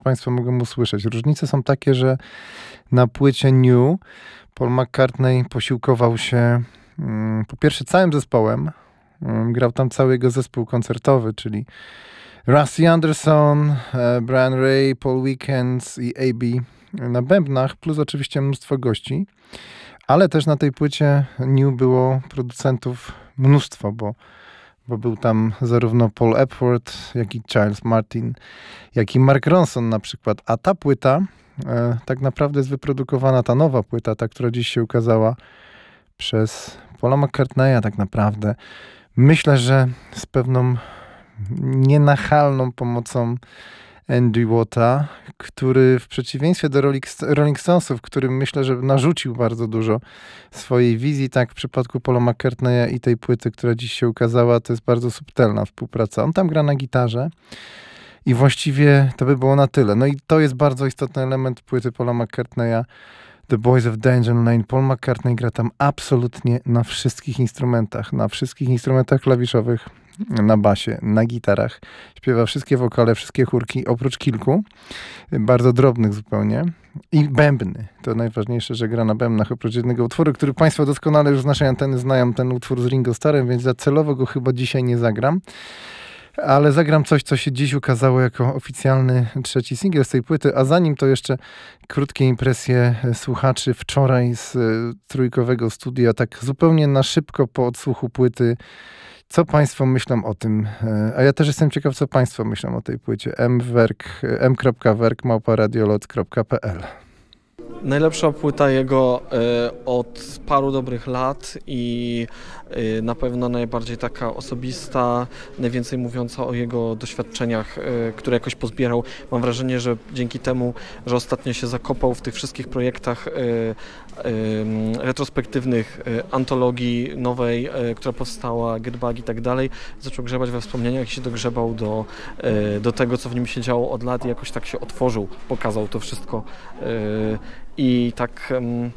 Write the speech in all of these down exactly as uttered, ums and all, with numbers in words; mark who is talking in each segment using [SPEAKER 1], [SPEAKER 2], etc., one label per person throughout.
[SPEAKER 1] Państwo mogą usłyszeć. Różnice są takie, że na płycie New Paul McCartney posiłkował się um, po pierwsze całym zespołem. Um, grał tam cały jego zespół koncertowy, czyli Rusty Anderson, e, Brian Ray, Paul Weekends i A B na bębnach, plus oczywiście mnóstwo gości. Ale też na tej płycie New było producentów mnóstwo, bo, bo był tam zarówno Paul Epworth, jak i Giles Martin, jak i Mark Ronson na przykład. A ta płyta e, tak naprawdę jest wyprodukowana, ta nowa płyta, ta, która dziś się ukazała przez Paula McCartneya tak naprawdę. Myślę, że z pewną nienachalną pomocą Andy Watta, który w przeciwieństwie do Rolling, Rolling Stonesów, którym myślę, że narzucił bardzo dużo swojej wizji, tak w przypadku Paula McCartneya i tej płyty, która dziś się ukazała, to jest bardzo subtelna współpraca. On tam gra na gitarze i właściwie to by było na tyle. No i to jest bardzo istotny element płyty Paula McCartneya, The Boys of Danger Lane. Paul McCartney gra tam absolutnie na wszystkich instrumentach, na wszystkich instrumentach klawiszowych, na basie, na gitarach. Śpiewa wszystkie wokale, wszystkie chórki, oprócz kilku, bardzo drobnych zupełnie. I bębny. To najważniejsze, że gra na bębnach, oprócz jednego utworu, który Państwo doskonale już z naszej anteny znają, ten utwór z Ringo Starrem, więc ja celowo go chyba dzisiaj nie zagram. Ale zagram coś, co się dziś ukazało jako oficjalny trzeci singiel z tej płyty, a zanim to jeszcze krótkie impresje słuchaczy wczoraj z trójkowego studia, tak zupełnie na szybko po odsłuchu płyty. Co Państwo myślą o tym? A ja też jestem ciekaw, co Państwo myślą o tej płycie. m kropka werk małpa radiolot kropka p l.
[SPEAKER 2] Najlepsza płyta jego y, od paru dobrych lat i y, na pewno najbardziej taka osobista, najwięcej mówiąca o jego doświadczeniach, y, które jakoś pozbierał. Mam wrażenie, że dzięki temu, że ostatnio się zakopał w tych wszystkich projektach y, y, retrospektywnych, y, antologii nowej, y, która powstała, Get Back i tak dalej, zaczął grzebać we wspomnieniach i się dogrzebał do, y, do tego, co w nim się działo od lat i jakoś tak się otworzył, pokazał to wszystko. Y, I tak um,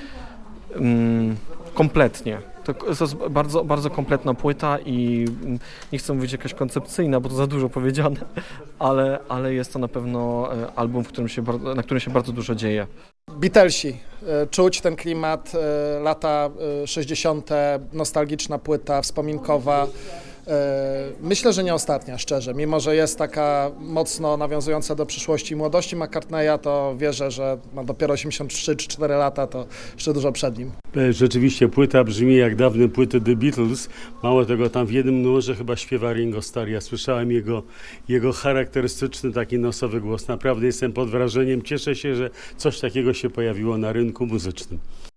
[SPEAKER 2] um, kompletnie. To, to jest bardzo, bardzo kompletna płyta i um, nie chcę mówić jakaś koncepcyjna, bo to za dużo powiedziane, ale, ale jest to na pewno album, w którym się, na którym się bardzo dużo dzieje.
[SPEAKER 3] Beatlesi. Czuć ten klimat, lata sześćdziesiąte, nostalgiczna płyta, wspominkowa. Myślę, że nie ostatnia, szczerze. Mimo że jest taka mocno nawiązująca do przyszłości i młodości McCartneya, to wierzę, że ma dopiero osiemdziesiąt trzy czy cztery lata, to jeszcze dużo przed nim.
[SPEAKER 4] Rzeczywiście płyta brzmi jak dawne płyty The Beatles. Mało tego, tam w jednym numerze chyba śpiewa Ringo Starr. Ja słyszałem jego, jego charakterystyczny taki nosowy głos. Naprawdę jestem pod wrażeniem. Cieszę się, że coś takiego się pojawiło na rynku muzycznym.